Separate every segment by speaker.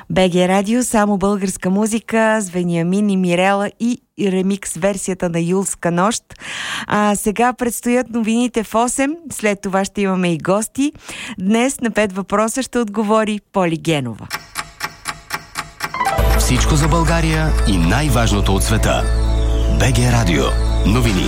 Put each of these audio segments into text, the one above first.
Speaker 1: БГ Радио, само българска музика с Вениамин и Мирела и ремикс версията на Юлска нощ. Сега предстоят новините в 8, след това ще имаме и гости. Днес на 5 въпроса ще отговори Поли Генова.
Speaker 2: Всичко за България и най-важното от света. БГ Радио. Новини.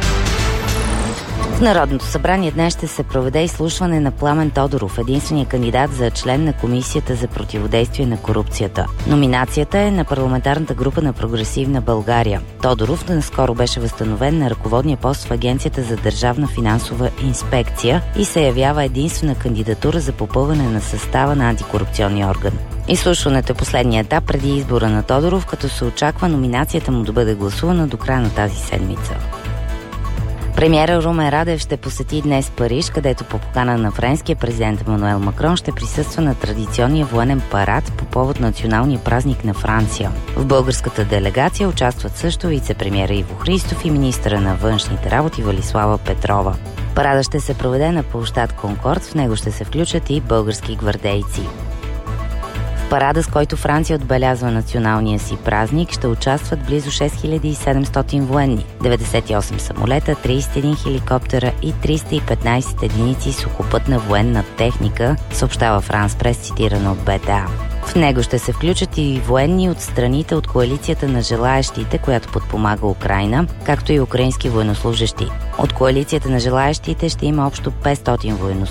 Speaker 3: В Народното събрание днес ще се проведе изслушване на Пламен Тодоров, единствения кандидат за член на Комисията за противодействие на корупцията. Номинацията е на парламентарната група на Прогресивна България. Тодоров наскоро беше възстановен на ръководния пост в Агенцията за държавна финансова инспекция и се явява единствена кандидатура за попълване на състава на антикорупционния орган. Изслушването е последния етап преди избора на Тодоров, като се очаква номинацията му да бъде гласувана до края на тази седмица. Премиера Румен Радев ще посети днес Париж, където по покана на френския президент Емануел Макрон ще присъства на традиционния военен парад по повод националния празник на Франция. В българската делегация участват също вице-премиера Иво Христов и министъра на външните работи Валислава Петрова. Парада ще се проведе на площад Конкорд, в него ще се включат и български гвардейци. В парада, с който Франция отбелязва националния си празник, ще участват близо 6700 военни, 98 самолета, 31 хеликоптера и 315 единици сухопътна военна техника, съобщава Франс Прес, цитирана от БТА. В него ще се включат и военни от страните от коалицията на желаещите, която подпомага Украйна, както и украински военнослужещи. От коалицията на желаещите ще има общо 500 военнослужещи.